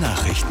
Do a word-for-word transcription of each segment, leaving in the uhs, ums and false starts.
Nachrichten.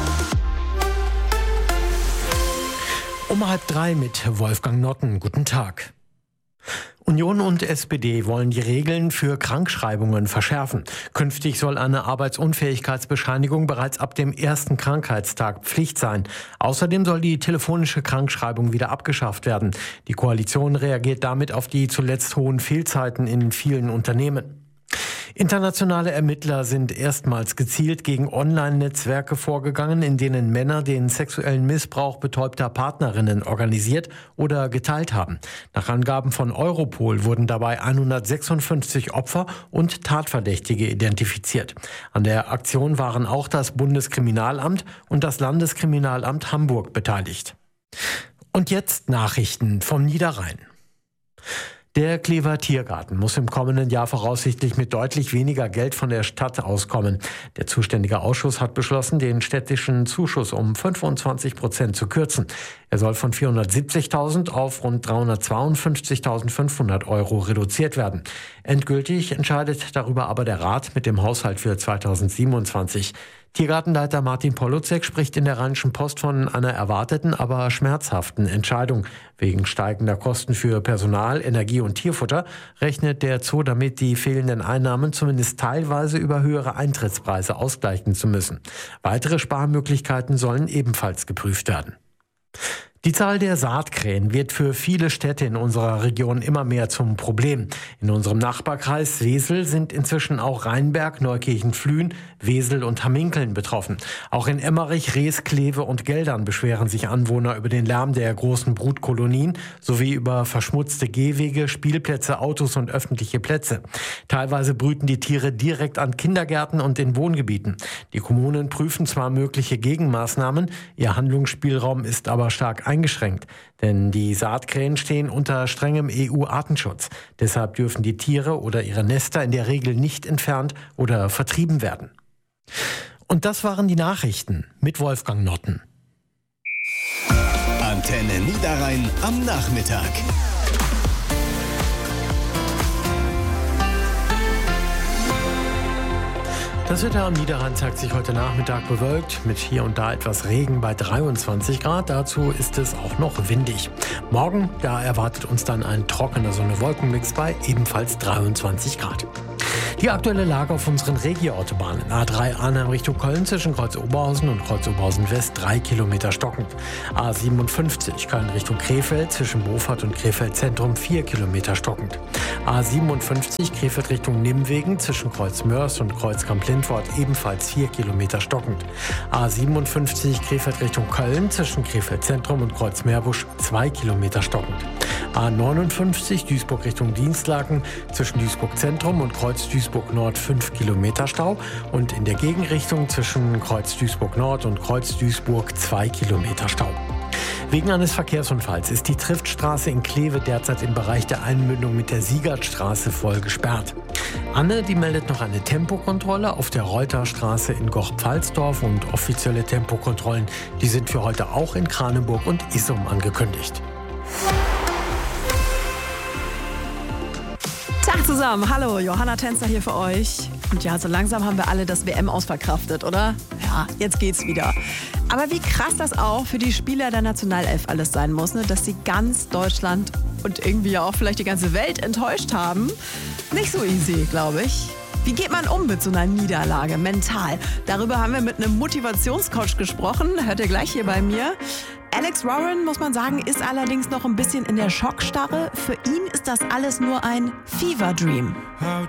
Um halb drei mit Wolfgang Notten. Guten Tag. Union und S P D wollen die Regeln für Krankschreibungen verschärfen. Künftig soll eine Arbeitsunfähigkeitsbescheinigung bereits ab dem ersten Krankheitstag Pflicht sein. Außerdem soll die telefonische Krankschreibung wieder abgeschafft werden. Die Koalition reagiert damit auf die zuletzt hohen Fehlzeiten in vielen Unternehmen. Internationale Ermittler sind erstmals gezielt gegen Online-Netzwerke vorgegangen, in denen Männer den sexuellen Missbrauch betäubter Partnerinnen organisiert oder geteilt haben. Nach Angaben von Europol wurden dabei hundertsechsundfünfzig Opfer und Tatverdächtige identifiziert. An der Aktion waren auch das Bundeskriminalamt und das Landeskriminalamt Hamburg beteiligt. Und jetzt Nachrichten vom Niederrhein. Der Klever Tiergarten muss im kommenden Jahr voraussichtlich mit deutlich weniger Geld von der Stadt auskommen. Der zuständige Ausschuss hat beschlossen, den städtischen Zuschuss um fünfundzwanzig Prozent zu kürzen. Er soll von vierhundertsiebzigtausend auf rund dreihundertzweiundfünfzigtausendfünfhundert Euro reduziert werden. Endgültig entscheidet darüber aber der Rat mit dem Haushalt für zweitausendsiebenundzwanzig. Tiergartenleiter Martin Poluzek spricht in der Rheinischen Post von einer erwarteten, aber schmerzhaften Entscheidung. Wegen steigender Kosten für Personal, Energie und Tierfutter rechnet der Zoo damit, die fehlenden Einnahmen zumindest teilweise über höhere Eintrittspreise ausgleichen zu müssen. Weitere Sparmöglichkeiten sollen ebenfalls geprüft werden. Die Zahl der Saatkrähen wird für viele Städte in unserer Region immer mehr zum Problem. In unserem Nachbarkreis Wesel sind inzwischen auch Rheinberg, Neukirchen-Flühen, Wesel und Hamminkeln betroffen. Auch in Emmerich, Rees, Kleve und Geldern beschweren sich Anwohner über den Lärm der großen Brutkolonien sowie über verschmutzte Gehwege, Spielplätze, Autos und öffentliche Plätze. Teilweise brüten die Tiere direkt an Kindergärten und in Wohngebieten. Die Kommunen prüfen zwar mögliche Gegenmaßnahmen, ihr Handlungsspielraum ist aber stark eingeschränkt, denn die Saatkrähen stehen unter strengem E U-Artenschutz. Deshalb dürfen die Tiere oder ihre Nester in der Regel nicht entfernt oder vertrieben werden. Und das waren die Nachrichten mit Wolfgang Notten. Antenne Niederrhein am Nachmittag. Das Wetter am Niederrhein zeigt sich heute Nachmittag bewölkt, mit hier und da etwas Regen bei dreiundzwanzig Grad. Dazu ist es auch noch windig. Morgen, da erwartet uns dann ein trockener Sonne-Wolken-Mix bei ebenfalls dreiundzwanzig Grad. Die aktuelle Lage auf unseren Regio-Autobahnen. A drei Arnhem Richtung Köln zwischen Kreuz Oberhausen und Kreuz Oberhausen West drei Kilometer stockend. A siebenundfünfzig Köln Richtung Krefeld zwischen Beaufort und Krefeld Zentrum vier Kilometer stockend. A siebenundfünfzig Krefeld Richtung Nimwegen zwischen Kreuz Mörs und Kreuz Kamp-Lindwort ebenfalls vier Kilometer stockend. A siebenundfünfzig Krefeld Richtung Köln zwischen Krefeld Zentrum und Kreuz Meerbusch zwei Kilometer stockend. A neunundfünfzig Duisburg Richtung Dienstlaken zwischen Duisburg Zentrum und Kreuz Duisburg Nord fünf Kilometer Stau und in der Gegenrichtung zwischen Kreuz Duisburg Nord und Kreuz Duisburg zwei Kilometer Stau. Wegen eines Verkehrsunfalls ist die Triftstraße in Kleve derzeit im Bereich der Einmündung mit der Siegertstraße voll gesperrt. Anne, die meldet noch eine Tempokontrolle auf der Reuterstraße in Goch-Pfalzdorf und offizielle Tempokontrollen, die sind für heute auch in Kranenburg und Issum angekündigt. Tag zusammen, hallo, Johanna Tänzer hier für euch. Und ja, so langsam haben wir alle das W M ausverkraftet, oder? Ja, jetzt geht's wieder. Aber wie krass das auch für die Spieler der Nationalelf alles sein muss, ne? Dass sie ganz Deutschland und irgendwie auch vielleicht die ganze Welt enttäuscht haben. Nicht so easy, glaube ich. Wie geht man um mit so einer Niederlage mental? Darüber haben wir mit einem Motivationscoach gesprochen. Hört ihr gleich hier bei mir. Alex Warren, muss man sagen, ist allerdings noch ein bisschen in der Schockstarre. Für ihn ist das alles nur ein Fever Dream.